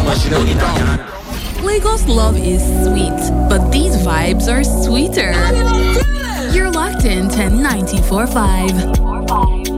Lagos love is sweet, but these vibes are sweeter. You're locked in to 94.5.